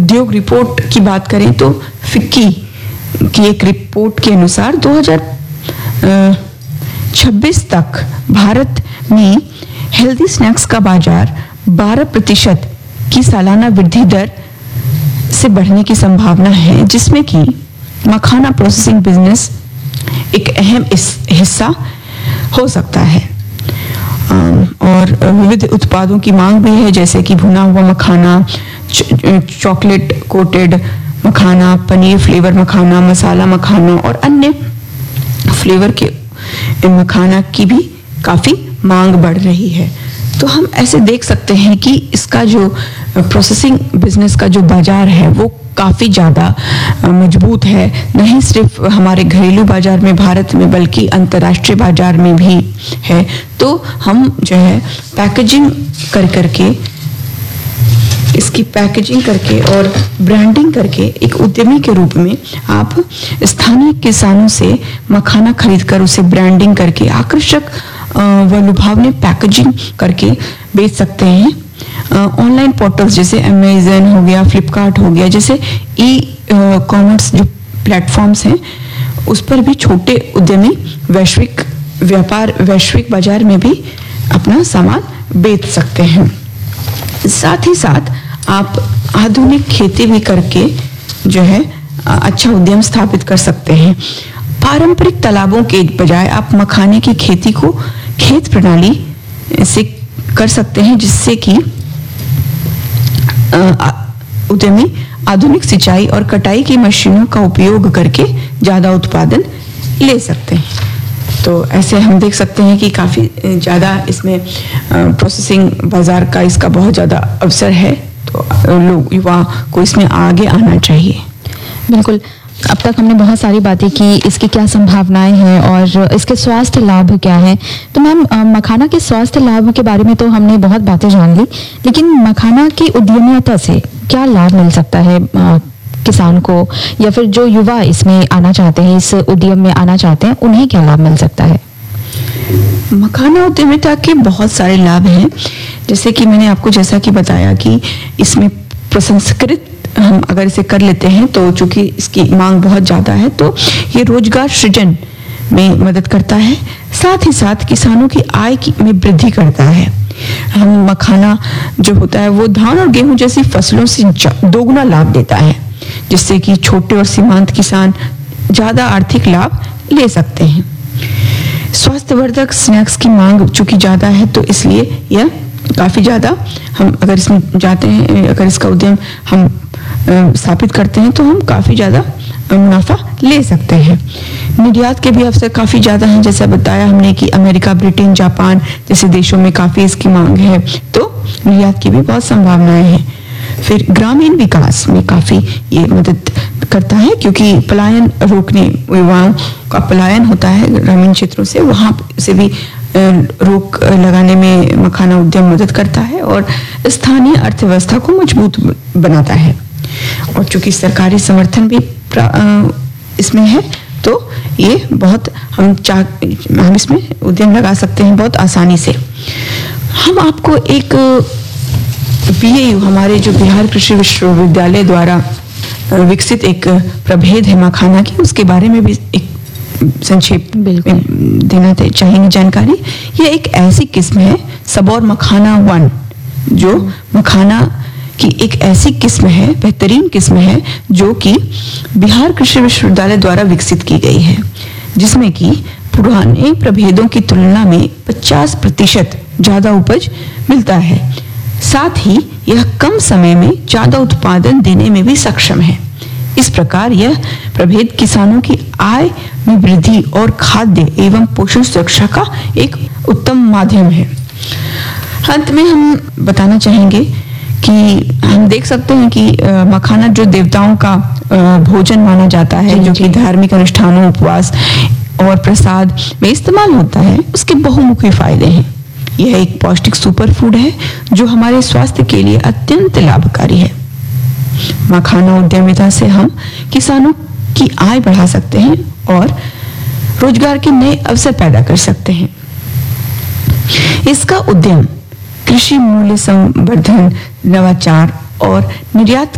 उद्योग रिपोर्ट की बात करें तो फिक्की की एक रिपोर्ट के अनुसार 2026 तक भारत में हेल्दी स्नैक्स का बाजार 12% की सालाना वृद्धि दर से बढ़ने की संभावना है, जिसमें कि मखाना प्रोसेसिंग बिजनेस एक अहम हिस्सा हो सकता है। और विविध उत्पादों की मांग भी है, जैसे कि भुना हुआ मखाना, चॉकलेट कोटेड मखाना, पनीर फ्लेवर मखाना, मसाला मखाना और अन्य फ्लेवर के मखाना की भी काफी मांग बढ़ रही है। तो हम ऐसे देख सकते हैं कि इसका जो प्रोसेसिंग बिजनेस का जो बाजार है वो काफ़ी ज़्यादा मजबूत है, नहीं सिर्फ हमारे घरेलू बाजार में भारत में बल्कि अंतर्राष्ट्रीय बाजार में भी है। तो हम जो है पैकेजिंग करके इसकी पैकेजिंग करके और ब्रांडिंग करके एक उद्यमी के रूप में आप स्थानीय किसानों से मखाना खरीदकर उसे ब्रांडिंग करके आकर्षक व लुभावनी पैकेजिंग करके बेच सकते हैं। ऑनलाइन पोर्टल्स जैसे अमेज़न हो गया, फ्लिपकार्ट हो गया, जैसे ई कॉमर्स जो प्लेटफॉर्म्स हैं उस पर भी छोटे उद्यमी वैश्विक बाजार में भी अपना सामान बेच सकते हैं। साथ ही साथ आप आधुनिक खेती भी करके जो है अच्छा उद्यम स्थापित कर सकते हैं। पारंपरिक तालाबों के बजाय आप मखाने की खेती को खेत प्रणाली से कर सकते हैं, जिससे कि उद्यमी आधुनिक सिंचाई और कटाई की मशीनों का उपयोग करके ज़्यादा उत्पादन ले सकते हैं। तो ऐसे हम देख सकते हैं कि काफ़ी ज़्यादा इसमें प्रोसेसिंग बाजार का इसका बहुत ज़्यादा अवसर है। तो लोग युवा को इसमें आगे आना चाहिए। बिल्कुल, अब तक हमने बहुत सारी बातें की, इसकी क्या संभावनाएं हैं और इसके स्वास्थ्य लाभ क्या हैं। तो मैम, मखाना के स्वास्थ्य लाभ के बारे में तो हमने बहुत बातें जान ली, लेकिन मखाना की उद्यमिता से क्या लाभ मिल सकता है किसान को, या फिर जो युवा इसमें आना चाहते हैं, इस उद्यम में आना चाहते हैं, उन्हें क्या लाभ मिल सकता है? मखाना उद्यमिता के बहुत सारे लाभ हैं, जैसे कि मैंने आपको जैसा कि बताया कि इसमें प्रसंस्कृत हम अगर इसे कर लेते हैं तो चूंकि इसकी मांग बहुत ज़्यादा है तो ये रोजगार सृजन में मदद करता है, साथ ही साथ किसानों की आय में वृद्धि करता है। हम मखाना जो होता है वो धान और गेहूं जैसी फसलों से दोगुना लाभ देता है, जिससे कि छोटे और सीमांत किसान ज़्यादा आर्थिक लाभ ले सकते हैं। स्वास्थ्यवर्धक स्नैक्स की मांग चूंकि ज़्यादा है तो इसलिए यह काफ़ी ज़्यादा, हम अगर इसमें जाते हैं, अगर इसका उद्यम हम स्थापित करते हैं तो हम काफ़ी ज़्यादा मुनाफा ले सकते हैं। निर्यात के भी अवसर काफ़ी ज़्यादा हैं, जैसा बताया हमने कि अमेरिका, ब्रिटेन, जापान जैसे देशों में काफ़ी इसकी मांग है, तो निर्यात की भी बहुत संभावनाएं हैं। फिर ग्रामीण विकास में काफ़ी ये मदद करता है, क्योंकि पलायन रोकने, युवाओं का पलायन होता है ग्रामीण क्षेत्रों से, वहाँ से भी रोक लगाने में मखाना उद्यम मदद करता है और स्थानीय अर्थव्यवस्था को मजबूत बनाता है। और चूंकि सरकारी समर्थन भी इसमें है तो ये बहुत हम इसमें उद्यम लगा सकते हैं बहुत आसानी से। हम आपको एक BAU, हमारे जो बिहार कृषि विश्वविद्यालय द्वारा विकसित एक प्रभेद है मखाना की, उसके बारे में भी एक संक्षेप में देना चाहेंगे जानकारी। यह एक ऐसी किस्म है, सबौर मखाना 1, जो मखाना की एक ऐसी किस्म है, बेहतरीन किस्म है, जो कि बिहार कृषि विश्वविद्यालय द्वारा विकसित की गई है, जिसमें कि पुराने प्रभेदों की तुलना में 50% ज़्यादा उपज मिलता है। साथ ही यह कम समय में ज़्यादा उत्पादन देने में भी सक्षम है। इस प्रकार यह प्रभेद किसानों की आय में वृद्धि और खाद्य एवं पोषण सुरक्षा का एक उत्तम माध्यम है। अंत में हम बताना चाहेंगे कि हम देख सकते हैं कि मखाना जो देवताओं का भोजन माना जाता है, जो कि धार्मिक अनुष्ठानों, उपवास और प्रसाद में इस्तेमाल होता है, उसके बहुमुखी फायदे हैं। यह एक पौष्टिक सुपर फूड है जो हमारे स्वास्थ्य के लिए अत्यंत लाभकारी है। मखाना उद्यमिता से हम किसानों की आय बढ़ा सकते हैं और रोजगार के नए अवसर पैदा कर सकते हैं। इसका उद्यम कृषि मूल्य संवर्धन, नवाचार और निर्यात